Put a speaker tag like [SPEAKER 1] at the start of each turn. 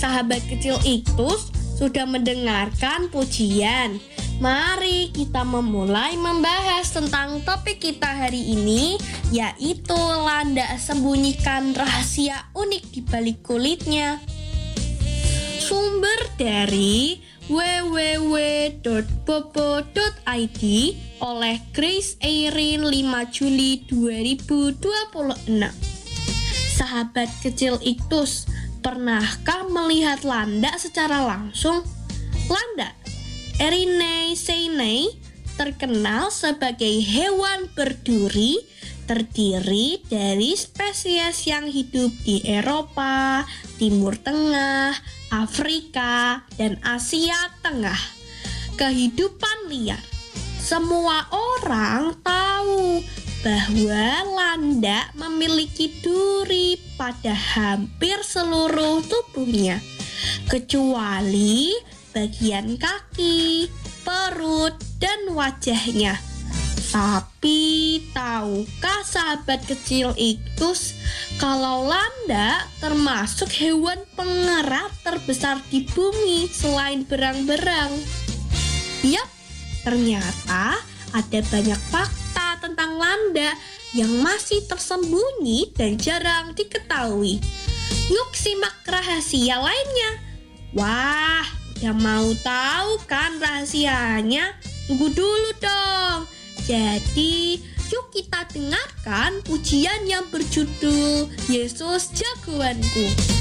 [SPEAKER 1] sahabat kecil Iktus sudah mendengarkan pujian. Mari kita memulai membahas tentang topik kita hari ini, yaitu landak sembunyikan rahasia unik di balik kulitnya. Sumber dari www.bobo.id oleh Grace Eirin 5 Juli 2026. Sahabat kecil Iktus, pernahkah melihat landak secara langsung? Landak Erinaceidae terkenal sebagai hewan berduri, terdiri dari spesies yang hidup di Eropa, Timur Tengah, Afrika, dan Asia Tengah. Kehidupan liar. Semua orang tahu bahwa landak memiliki duri pada hampir seluruh tubuhnya, kecuali bagian kaki, perut, dan wajahnya. Tapi tahukah sahabat kecil Iktus kalau landak termasuk hewan pengerat terbesar di bumi selain berang-berang? Yap, ternyata ada banyak fakta tentang landak yang masih tersembunyi dan jarang diketahui. Yuk simak rahasia lainnya. Wah, udah mau tahu kan rahasianya? Tunggu dulu dong. Jadi, yuk kita dengarkan pujian yang berjudul Yesus Jagoanku.